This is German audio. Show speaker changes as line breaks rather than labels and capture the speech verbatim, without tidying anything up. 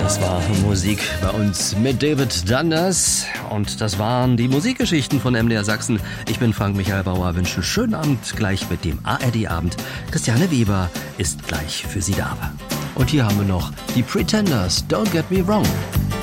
Das war Musik bei uns mit David Dunders und das waren die Musikgeschichten von M D R Sachsen. Ich bin Frank Michael Bauer, wünsche einen schönen Abend gleich mit dem A R D-Abend. Christiane Weber ist gleich für Sie da. Und hier haben wir noch die Pretenders, Don't Get Me Wrong.